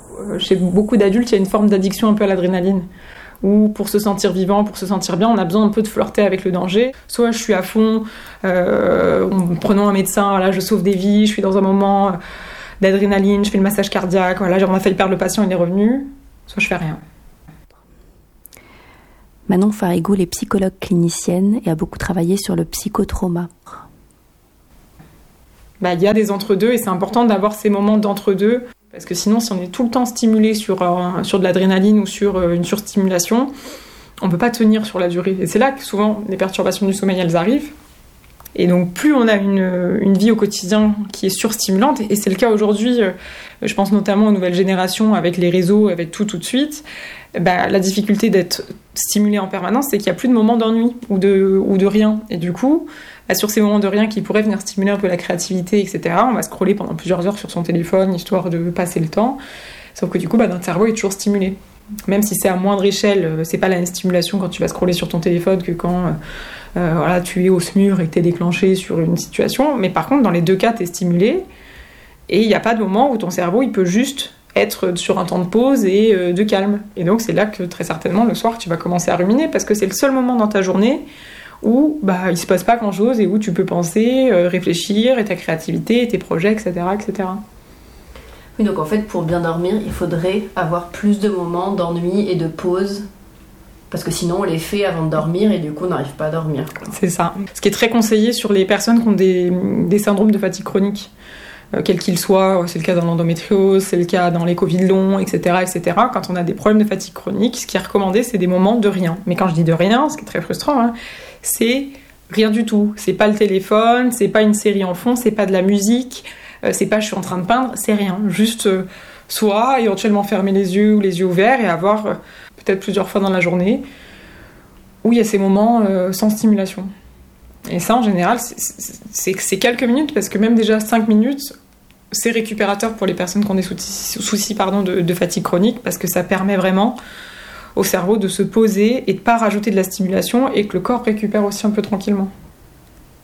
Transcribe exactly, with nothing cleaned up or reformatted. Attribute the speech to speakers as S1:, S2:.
S1: chez beaucoup d'adultes, il y a une forme d'addiction un peu à l'adrénaline. Où pour se sentir vivant, pour se sentir bien, on a besoin un peu de flirter avec le danger. Soit je suis à fond, euh, en prenant un médecin, voilà, je sauve des vies, je suis dans un moment d'adrénaline, je fais le massage cardiaque, voilà, on a failli perdre le patient, il est revenu. Soit je fais rien.
S2: Manon Farigoul est psychologue clinicienne et a beaucoup travaillé sur le psychotrauma.
S1: Bah, il y a des entre-deux et c'est important d'avoir ces moments d'entre-deux. Parce que sinon, si on est tout le temps stimulé sur, euh, sur de l'adrénaline ou sur euh, une surstimulation, on ne peut pas tenir sur la durée. Et c'est là que souvent les perturbations du sommeil, elles arrivent. Et donc plus on a une, une vie au quotidien qui est surstimulante, et c'est le cas aujourd'hui, euh, je pense notamment aux nouvelles générations avec les réseaux, avec tout tout de suite, bah, la difficulté d'être stimulé en permanence, c'est qu'il n'y a plus de moments d'ennui ou de, ou de rien. Et du coup, bah, sur ces moments de rien qui pourraient venir stimuler un peu la créativité, et cetera, on va scroller pendant plusieurs heures sur son téléphone, histoire de passer le temps. Sauf que du coup, bah, notre cerveau est toujours stimulé. Même si c'est à moindre échelle, c'est pas la même stimulation quand tu vas scroller sur ton téléphone que quand euh, voilà, tu es au S M U R et que t'es déclenché sur une situation. Mais par contre, dans les deux cas, t'es stimulé. Et il n'y a pas de moment où ton cerveau, il peut juste être sur un temps de pause et euh, de calme. Et donc, c'est là que très certainement, le soir, tu vas commencer à ruminer parce que c'est le seul moment dans ta journée où bah, il se passe pas grand-chose et où tu peux penser, euh, réfléchir, et ta créativité, et tes projets, et cetera, et cetera.
S3: Oui, donc en fait, pour bien dormir, il faudrait avoir plus de moments d'ennui et de pause. Parce que sinon, on les fait avant de dormir et du coup, on n'arrive pas à dormir, quoi.
S1: C'est ça. Ce qui est très conseillé sur les personnes qui ont des, des syndromes de fatigue chronique, euh, quels qu'ils soient, c'est le cas dans l'endométriose, c'est le cas dans les Covid longs, et cetera, et cetera. Quand on a des problèmes de fatigue chronique, ce qui est recommandé, c'est des moments de rien. Mais quand je dis de rien, ce qui est très frustrant, hein, c'est rien du tout. C'est pas le téléphone, c'est pas une série en fond, c'est pas de la musique, euh, c'est pas je suis en train de peindre, c'est rien. Juste euh, soit éventuellement fermer les yeux ou les yeux ouverts et avoir euh, peut-être plusieurs fois dans la journée où il y a ces moments euh, sans stimulation. Et ça, en général, c'est, c'est, c'est quelques minutes, parce que même déjà cinq minutes, c'est récupérateur pour les personnes qui ont des soucis, soucis pardon, de, de fatigue chronique, parce que ça permet vraiment au cerveau de se poser et de ne pas rajouter de la stimulation et que le corps récupère aussi un peu tranquillement.